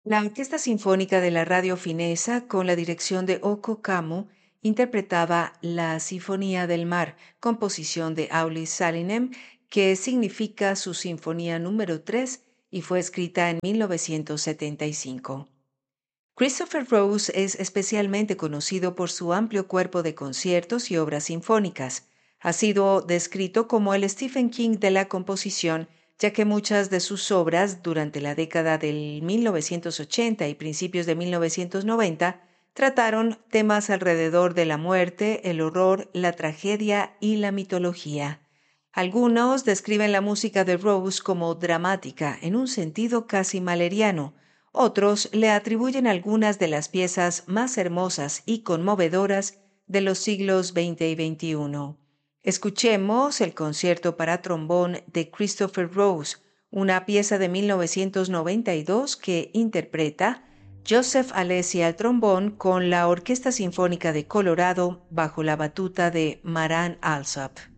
La Orquesta Sinfónica de la Radio Finesa, con la dirección de Oko Kamu, interpretaba la Sinfonía del Mar, composición de Aulis Salinem, que significa su Sinfonía número 3 y fue escrita en 1975. Christopher Rose es especialmente conocido por su amplio cuerpo de conciertos y obras sinfónicas. Ha sido descrito como el Stephen King de la composición, ya que muchas de sus obras durante la década del 1980 y principios de 1990 trataron temas alrededor de la muerte, el horror, la tragedia y la mitología. Algunos describen la música de Rose como dramática en un sentido casi maleriano. Otros le atribuyen algunas de las piezas más hermosas y conmovedoras de los siglos XX y XXI. Escuchemos el concierto para trombón de Christopher Rose, una pieza de 1992 que interpreta Joseph Alessi al trombón con la Orquesta Sinfónica de Colorado bajo la batuta de Maran Alsop.